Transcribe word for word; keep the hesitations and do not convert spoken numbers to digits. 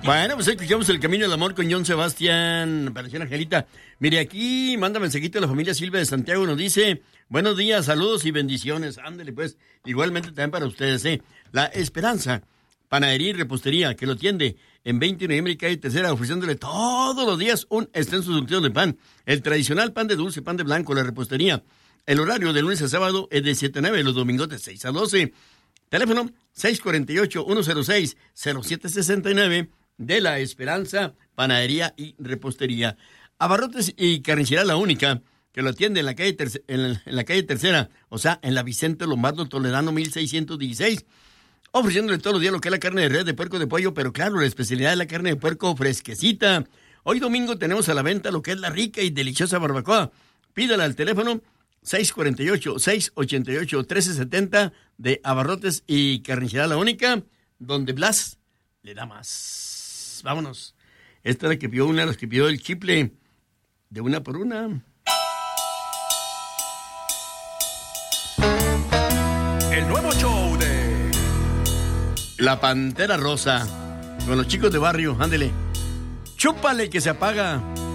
Bueno, pues escuchamos El Camino del Amor con John Sebastián, Operación Angelita. Mire, aquí manda mensajito a la familia Silva de Santiago, nos dice, buenos días, saludos y bendiciones. Ándale, pues, igualmente también para ustedes, ¿eh? La Esperanza, panadería y repostería, que lo atiende en veinte de noviembre y calle Tercera, ofreciéndole todos los días un extenso surtido de pan. El tradicional pan de dulce, pan de blanco, la repostería. El horario de lunes a sábado es de siete a nueve, los domingos de seis a doce. Teléfono seis cuatro ocho, uno cero seis, cero siete seis nueve de La Esperanza, panadería y repostería. Abarrotes y Carnicería La Única, que lo atiende en la calle, terce- en la, en la calle Tercera, o sea, en la Vicente Lombardo Toledano mil seiscientos dieciséis. Ofreciéndole todos los días lo que es la carne de res, de puerco, de pollo, pero claro, la especialidad es la carne de puerco fresquecita. Hoy domingo tenemos a la venta lo que es la rica y deliciosa barbacoa. Pídala al teléfono seis cuatro ocho, seis ocho ocho, uno tres siete cero de Abarrotes y Carnicería La Única, donde Blas le da más. Vámonos. Esta es la que pidió una de las que pidió el chiple de una por una. El nuevo show de La Pantera Rosa, con los chicos de barrio, ándele. Chúpale que se apaga.